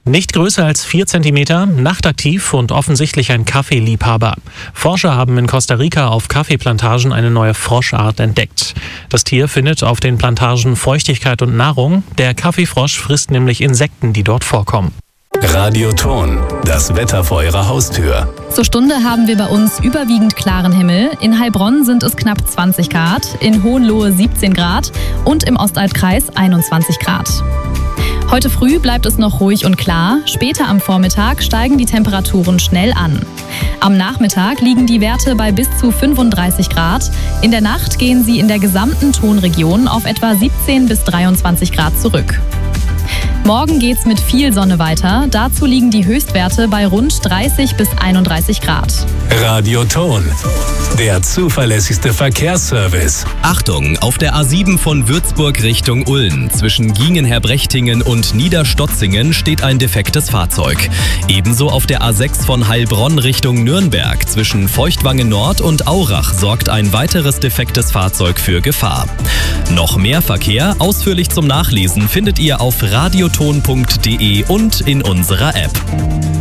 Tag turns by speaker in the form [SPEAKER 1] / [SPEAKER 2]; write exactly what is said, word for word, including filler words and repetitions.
[SPEAKER 1] Nicht größer als vier Zentimeter, nachtaktiv und offensichtlich ein Kaffeeliebhaber. Forscher haben in Costa Rica auf Kaffeeplantagen eine neue Froschart entdeckt. Das Tier findet auf den Plantagen Feuchtigkeit und Nahrung. Der Kaffeefrosch frisst nämlich Insekten, die dort vorkommen.
[SPEAKER 2] Radioton, das Wetter vor Ihrer Haustür.
[SPEAKER 3] Zur Stunde haben wir bei uns überwiegend klaren Himmel. In Heilbronn sind es knapp zwanzig Grad, in Hohenlohe siebzehn Grad und im Ostalbkreis einundzwanzig Grad. Heute früh bleibt es noch ruhig und klar. Später am Vormittag steigen die Temperaturen schnell an. Am Nachmittag liegen die Werte bei bis zu fünfunddreißig Grad. In der Nacht gehen sie in der gesamten Tonregion auf etwa siebzehn bis dreiundzwanzig Grad zurück. Morgen geht's mit viel Sonne weiter. Dazu liegen die Höchstwerte bei rund dreißig bis einunddreißig Grad.
[SPEAKER 2] Radioton, der zuverlässigste Verkehrsservice.
[SPEAKER 4] Achtung, auf der A sieben von Würzburg Richtung Ulm zwischen Giengenherbrechtingen und Niederstotzingen steht ein defektes Fahrzeug. Ebenso auf der A sechs von Heilbronn Richtung Nürnberg zwischen Feuchtwangen Nord und Aurach sorgt ein weiteres defektes Fahrzeug für Gefahr. Noch mehr Verkehr, ausführlich zum Nachlesen, findet ihr auf radioton punkt de und in unserer App.